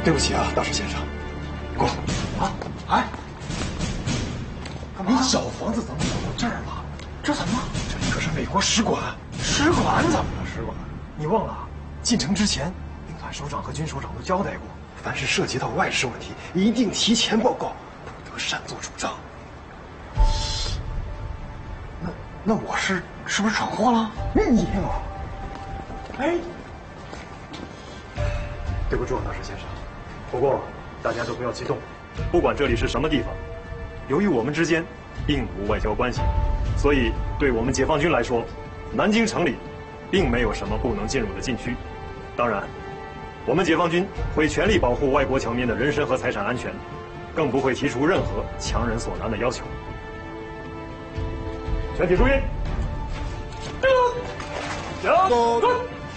对不起啊，大石先生，过来。 啊，哎，干嘛？你小房子怎么跑到这儿了？这怎么了？ 这里可是美国使馆。 使馆怎么了？ 使馆，你忘了？进城之前，兵团首长和军首长都交代过，凡是涉及到外事问题，一定提前报告，不得擅作主张。 那我是不是闯祸了？ 你呀，哎，对不住，大石先生。不过大家都不要激动，不管这里是什么地方，由于我们之间并无外交关系，所以对我们解放军来说，南京城里并没有什么不能进入的禁区。当然，我们解放军会全力保护外国侨民的人身和财产安全，更不会提出任何强人所难的要求。全体注意，行，走。